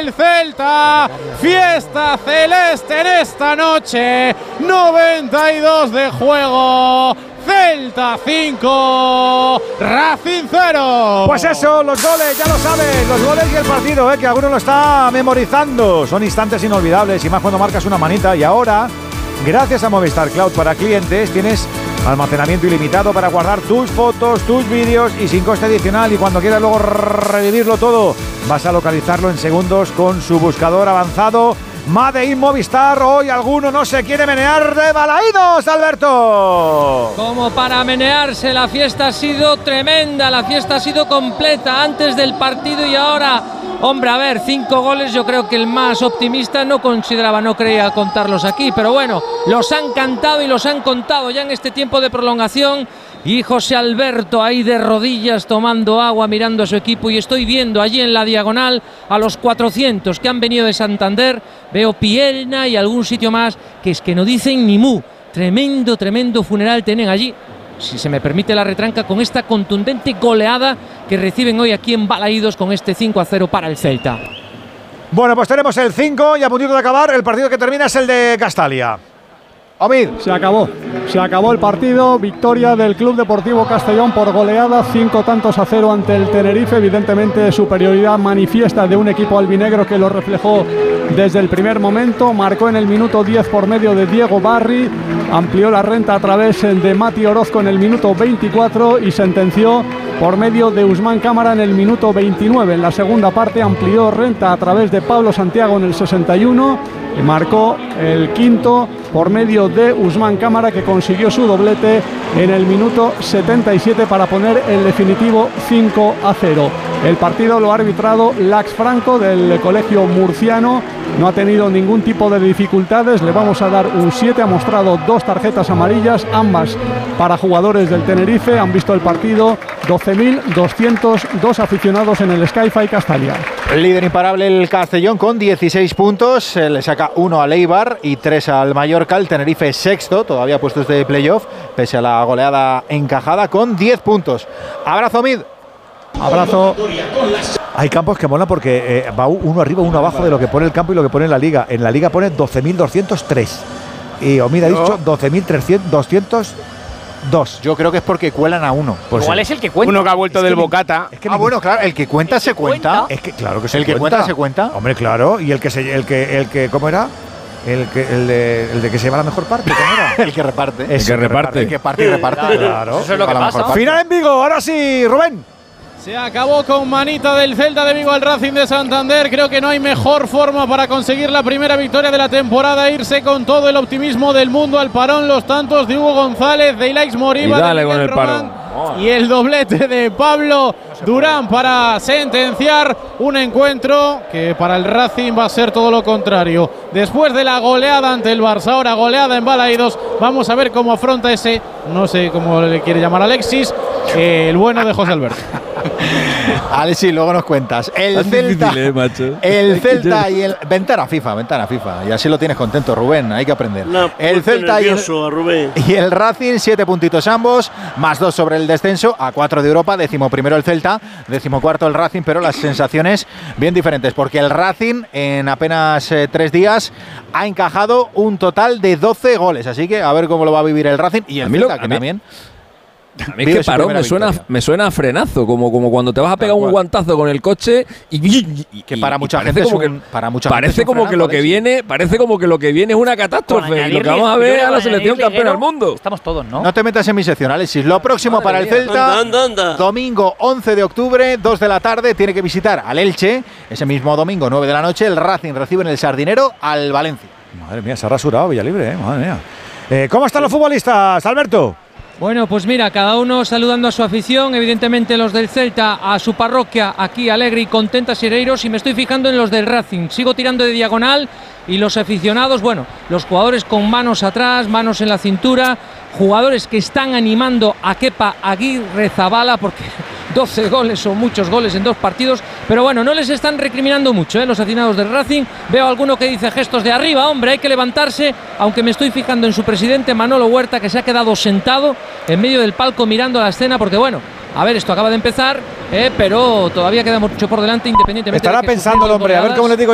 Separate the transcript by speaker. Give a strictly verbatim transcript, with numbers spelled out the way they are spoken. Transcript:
Speaker 1: el Celta. Fiesta celeste en esta noche. noventa y dos de juego. Celta cinco, Racing cero.
Speaker 2: Pues eso, los goles, ya lo sabes, los goles y el partido, ¿eh? Que alguno lo está memorizando. Son instantes inolvidables y más cuando marcas una manita. Y ahora, gracias a Movistar Cloud para clientes, tienes almacenamiento ilimitado para guardar tus fotos, tus vídeos y sin coste adicional. Y cuando quieras luego revivirlo todo, vas a localizarlo en segundos con su buscador avanzado. Made in Movistar. Hoy alguno no se quiere menear de balaídos, Alberto.
Speaker 3: Como para menearse, la fiesta ha sido tremenda, la fiesta ha sido completa antes del partido y ahora, hombre, a ver, cinco goles, yo creo que el más optimista no consideraba, no creía contarlos aquí, pero bueno, los han cantado y los han contado ya en este tiempo de prolongación. Y José Alberto ahí de rodillas tomando agua, mirando a su equipo, y estoy viendo allí en la diagonal a los cuatrocientos que han venido de Santander. Veo Pierna y algún sitio más que es que no dicen ni mu. Tremendo, tremendo funeral tienen allí, si se me permite la retranca, con esta contundente goleada que reciben hoy aquí en Balaídos con este cinco a cero para el Celta.
Speaker 2: Bueno, pues tenemos el cinco y a puntito de acabar, el partido que termina es el de Castalia. Omid.
Speaker 4: Se acabó, se acabó el partido, victoria del Club Deportivo Castellón por goleada, cinco tantos a cero ante el Tenerife, evidentemente superioridad manifiesta de un equipo albinegro que lo reflejó desde el primer momento, marcó en el minuto diez por medio de Diego Barri, amplió la renta a través de Mati Orozco en el minuto veinticuatro y sentenció por medio de Usman Cámara en el minuto veintinueve. En la segunda parte amplió renta a través de Pablo Santiago en el sesenta y uno y marcó el quinto por medio de Usman Cámara, que consiguió su doblete en el minuto setenta y siete para poner el definitivo cinco a cero. El partido lo ha arbitrado Lax Franco del colegio murciano, no ha tenido ningún tipo de dificultades, le vamos a dar un siete, ha mostrado dos tarjetas amarillas, ambas para jugadores del Tenerife. Han visto el partido doce mil doscientos dos aficionados en el Sky-Fi Castalia.
Speaker 5: Líder imparable el Castellón con dieciséis puntos, le saca uno al Eibar y tres al Mallorca. El Tenerife sexto, todavía puestos de playoff, pese a la goleada encajada, con diez puntos. Abrazo, Mid.
Speaker 4: Abrazo.
Speaker 2: Hay campos que molan porque eh, va uno arriba, uno abajo de lo que pone el campo y lo que pone la liga. En la liga pone doce mil doscientos tres y Omid ha dicho doce mil doscientos dos.
Speaker 5: Yo creo que es porque cuelan a uno.
Speaker 6: Pues igual es el que cuenta.
Speaker 7: Uno que ha vuelto
Speaker 2: es
Speaker 7: del
Speaker 2: que
Speaker 7: bocata.
Speaker 2: Es que
Speaker 5: ah, bueno, claro, el que cuenta se cuenta.
Speaker 2: Es que claro que se
Speaker 5: el
Speaker 2: cuenta.
Speaker 5: que cuenta se cuenta.
Speaker 2: Hombre, claro. Y el que se, el que, el que, ¿cómo era? El que, el de, el de que se lleva la mejor parte, ¿cómo era?
Speaker 5: El que reparte.
Speaker 7: El que reparte.
Speaker 5: El que parte y reparte.
Speaker 6: Claro.
Speaker 2: Claro.
Speaker 6: Eso es lo que pasa.
Speaker 2: Final en Vigo. Ahora sí, Rubén.
Speaker 1: Se acabó con manita del Celta de Vigo al Racing de Santander. Creo que no hay mejor forma para conseguir la primera victoria de la temporada. Irse con todo el optimismo del mundo al parón. Los tantos de Hugo González, de Ilaix Moriba,
Speaker 7: Y dale
Speaker 1: de
Speaker 7: con el
Speaker 1: Román,
Speaker 7: parón.
Speaker 1: y el doblete de Pablo Durán para sentenciar un encuentro que para el Racing va a ser todo lo contrario. Después de la goleada ante el Barça, ahora goleada en Balaídos, vamos a ver cómo afronta ese, no sé cómo le quiere llamar Alexis, eh, el bueno de José Alberto.
Speaker 5: Alexis, luego nos cuentas. El Celta,
Speaker 7: difícil, eh, macho.
Speaker 5: el Celta y el ventana FIFA, ventana FIFA. Y así lo tienes contento, Rubén. Hay que aprender.
Speaker 8: No,
Speaker 5: el Celta y el,
Speaker 8: a Rubén.
Speaker 5: y el Racing, siete puntitos ambos, más dos sobre el descenso, a cuatro de Europa. Décimo primero el Celta, décimo cuarto el Racing, pero las sensaciones bien diferentes, porque el Racing en apenas eh, tres días ha encajado un total de doce goles. Así que a ver cómo lo va a vivir el Racing y el Celta, lo, que mí, también.
Speaker 7: A mí es que parón me suena, me suena a frenazo, como, como cuando te vas a pegar un guantazo con el coche y, y, y
Speaker 5: que para
Speaker 7: y,
Speaker 5: mucha
Speaker 7: y
Speaker 5: gente
Speaker 7: como
Speaker 5: es un,
Speaker 7: que
Speaker 5: para mucha
Speaker 7: parece
Speaker 5: gente
Speaker 7: como
Speaker 5: frenazo,
Speaker 7: que lo que viene parece como que lo que viene es una catástrofe, lo que vamos a ver a la selección campeona del mundo.
Speaker 6: Estamos todos, ¿no?
Speaker 5: No te metas en mi sección, Alexis. Lo próximo Madre para el Celta,
Speaker 8: anda, anda, anda.
Speaker 5: domingo once de octubre, dos de la tarde, tiene que visitar al Elche. Ese mismo domingo, nueve de la noche, el Racing recibe en el Sardinero al Valencia.
Speaker 2: Madre mía, se ha rasurado Villalibre, ¿eh? Madre mía. Eh, ¿Cómo están los futbolistas, Alberto?
Speaker 3: Bueno, pues mira, cada uno saludando a su afición, evidentemente los del Celta a su parroquia, aquí alegre y contenta Sereiros, y me estoy fijando en los del Racing, sigo tirando de diagonal y los aficionados, bueno, los jugadores con manos atrás, manos en la cintura, jugadores que están animando a Kepa Aguirre Zabala, porque doce goles o muchos goles en dos partidos, pero bueno, no les están recriminando mucho, ¿eh? Los aficionados del Racing. Veo alguno que dice gestos de arriba, hombre, hay que levantarse, aunque me estoy fijando en su presidente Manolo Huerta, que se ha quedado sentado en medio del palco mirando la escena, porque bueno, a ver, esto acaba de empezar, eh, pero todavía queda mucho por delante, independientemente
Speaker 2: estará
Speaker 3: de que
Speaker 2: pensando el hombre, a ver cómo le digo